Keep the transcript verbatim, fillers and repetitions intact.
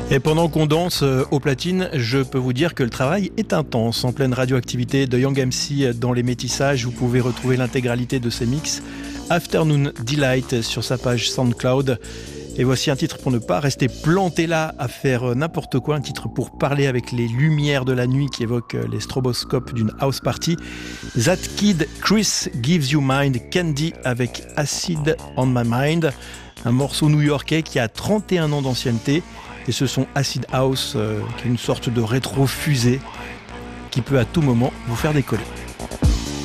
Et pendant qu'on danse aux platines, je peux vous dire que le travail est intense. En pleine radioactivité de Young M C dans les métissages, vous pouvez retrouver l'intégralité de ses mix Afternoon Delight sur sa page SoundCloud. Et voici un titre pour ne pas rester planté là à faire n'importe quoi, un titre pour parler avec les lumières de la nuit qui évoque les stroboscopes d'une house party. That Kid Chris Gives You Mind, Candy avec Acid on My Mind, un morceau new-yorkais qui a trente et un ans d'ancienneté. Et ce son Acid House, euh, qui est une sorte de rétro-fusée qui peut à tout moment vous faire décoller.